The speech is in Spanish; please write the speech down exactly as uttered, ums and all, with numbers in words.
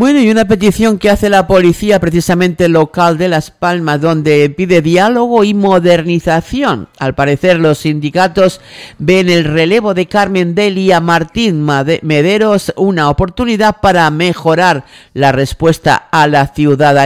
Bueno, y una petición que hace la policía precisamente local de Las Palmas, donde pide diálogo y modernización. Al parecer los sindicatos ven el relevo de Carmen Deli a Martín Mederos una oportunidad para mejorar la respuesta a la ciudadanía.